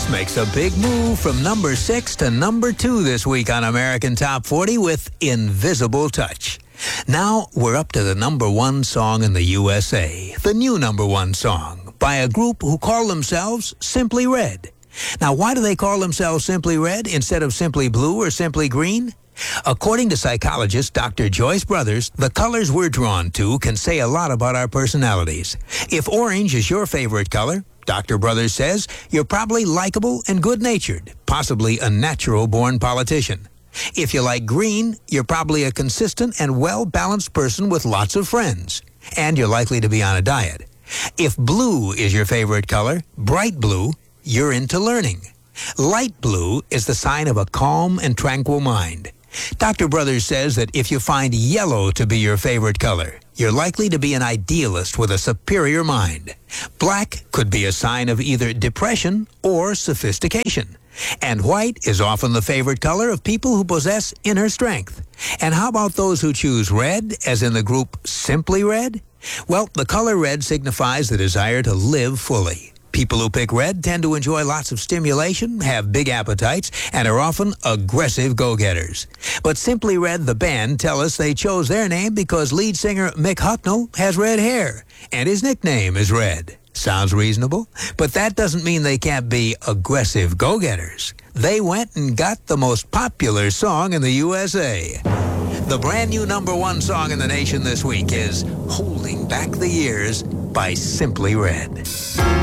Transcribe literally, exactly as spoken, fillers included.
Kiss makes a big move from number six to number two this week on American Top forty with Invisible Touch. Now we're up to the number one song in the U S A, the new number one song, by a group who call themselves Simply Red. Now, why do they call themselves Simply Red instead of Simply Blue or Simply Green? According to psychologist Doctor Joyce Brothers, the colors we're drawn to can say a lot about our personalities. If orange is your favorite color, Doctor Brothers says you're probably likable and good-natured, possibly a natural-born politician. If you like green, you're probably a consistent and well-balanced person with lots of friends, and you're likely to be on a diet. If blue is your favorite color, bright blue, you're into learning. Light blue is the sign of a calm and tranquil mind. Doctor Brothers says that if you find yellow to be your favorite color, you're likely to be an idealist with a superior mind. Black could be a sign of either depression or sophistication. And white is often the favorite color of people who possess inner strength. And how about those who choose red, as in the group Simply Red? Well, the color red signifies the desire to live fully. People who pick red tend to enjoy lots of stimulation, have big appetites, and are often aggressive go-getters. But Simply Red, the band, tell us they chose their name because lead singer Mick Hucknall has red hair, and his nickname is Red. Sounds reasonable, but that doesn't mean they can't be aggressive go-getters. They went and got the most popular song in the U S A. The brand new number one song in the nation this week is Holding Back the Years by Simply Red.